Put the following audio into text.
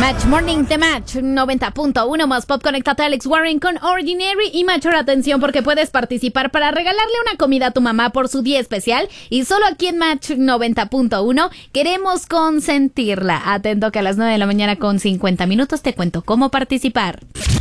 Match Morning de Match 90.1 más Pop. Conéctate a Alex Warren con Ordinary. Y mayor atención, porque puedes participar para regalarle una comida a tu mamá por su día especial. Y solo aquí en Match 90.1 queremos consentirla. Atento que a las 9 de la mañana con 50 minutos te cuento cómo participar.